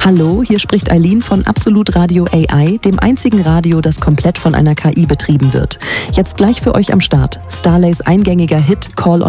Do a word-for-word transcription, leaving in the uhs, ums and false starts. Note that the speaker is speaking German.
Hallo, hier spricht Eileen von Absolut Radio A I, dem einzigen Radio, das komplett von einer K I betrieben wird. Jetzt gleich für euch am Start. Starlays eingängiger Hit Call